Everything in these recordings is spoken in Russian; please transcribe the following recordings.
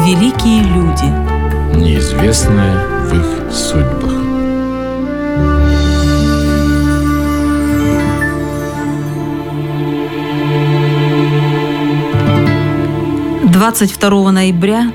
Великие люди. Неизвестное в их судьбах. «22 ноября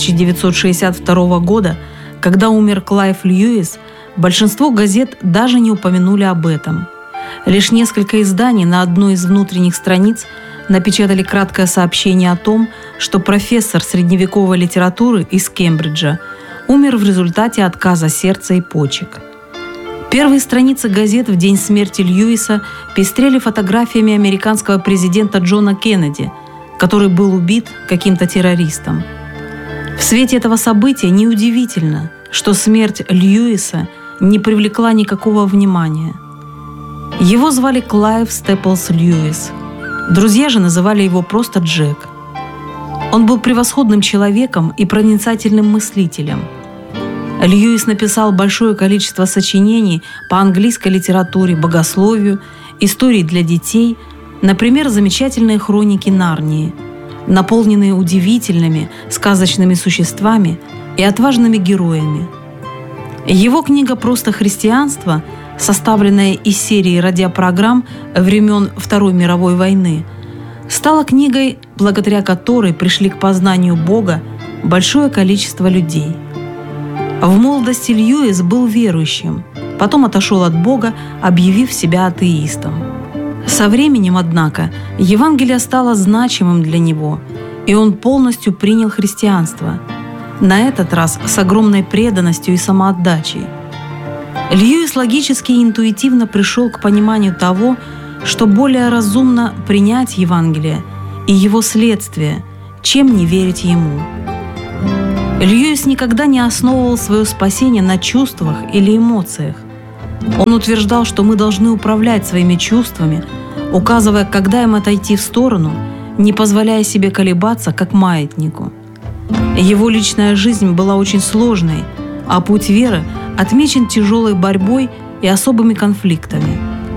1962 года, когда умер Клайв Льюис, большинство газет даже не упомянули об этом. Лишь несколько изданий на одной из внутренних страниц напечатали краткое сообщение о том, что профессор средневековой литературы из Кембриджа умер в результате отказа сердца и почек. Первые страницы газет в день смерти Льюиса пестрели фотографиями американского президента Джона Кеннеди, который был убит каким-то террористом. В свете этого события неудивительно, что смерть Льюиса не привлекла никакого внимания. Его звали Клайв Степлс Льюис. Друзья же называли его просто Джек. Он был превосходным человеком и проницательным мыслителем. Льюис написал большое количество сочинений по английской литературе, богословию, истории для детей, например, замечательные хроники Нарнии, наполненные удивительными сказочными существами и отважными героями. Его книга «Просто христианство», составленная из серии радиопрограмм времен Второй мировой войны, стала книгой, благодаря которой пришли к познанию Бога большое количество людей. В молодости Льюис был верующим, потом отошел от Бога, объявив себя атеистом. Со временем, однако, Евангелие стало значимым для него, и он полностью принял христианство, на этот раз с огромной преданностью и самоотдачей. Льюис логически и интуитивно пришел к пониманию того, что более разумно принять Евангелие и его следствие, чем не верить ему. Льюис никогда не основывал свое спасение на чувствах или эмоциях. Он утверждал, что мы должны управлять своими чувствами, указывая, когда им отойти в сторону, не позволяя себе колебаться, как маятнику. Его личная жизнь была очень сложной, а путь веры отмечен тяжелой борьбой и особыми конфликтами.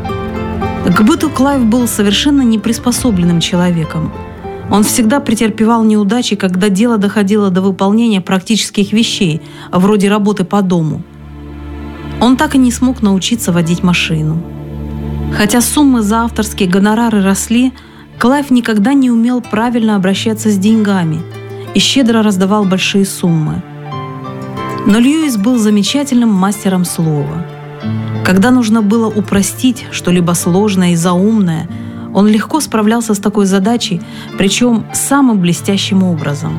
К быту Клайв был совершенно неприспособленным человеком. Он всегда претерпевал неудачи, когда дело доходило до выполнения практических вещей, вроде работы по дому. Он так и не смог научиться водить машину. Хотя суммы за авторские гонорары росли, Клайв никогда не умел правильно обращаться с деньгами и щедро раздавал большие суммы. Но Льюис был замечательным мастером слова. Когда нужно было упростить что-либо сложное и заумное, он легко справлялся с такой задачей, причем самым блестящим образом.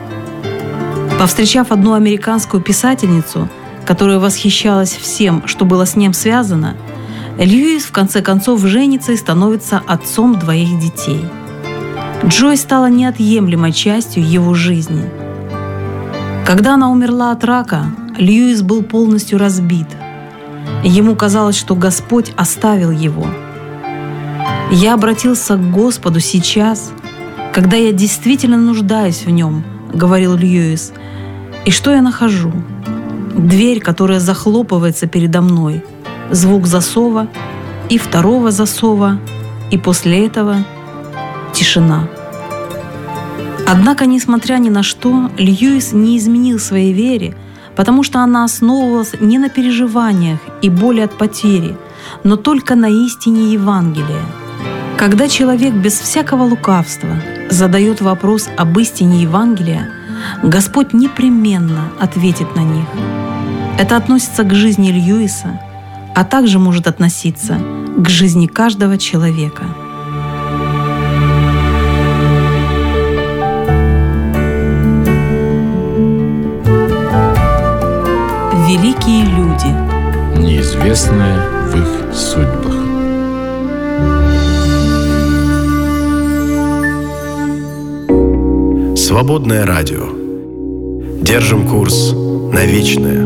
Повстречав одну американскую писательницу, которая восхищалась всем, что было с ним связано, Льюис в конце концов женится и становится отцом 2 детей. Джой стала неотъемлемой частью его жизни. Когда она умерла от рака, Льюис был полностью разбит. Ему казалось, что Господь оставил его. «Я обратился к Господу сейчас, когда я действительно нуждаюсь в Нем», — говорил Льюис. «И что я нахожу? Дверь, которая захлопывается передо мной, звук засова и 2 засова, и после этого тишина». Однако, несмотря ни на что, Льюис не изменил своей вере, потому что она основывалась не на переживаниях и боли от потери, но только на истине Евангелия. Когда человек без всякого лукавства задает вопрос об истине Евангелия, Господь непременно ответит на них. Это относится к жизни Льюиса, а также может относиться к жизни каждого человека. Великие люди. Неизвестное в их судьбах. Свободное радио. Держим курс на вечное.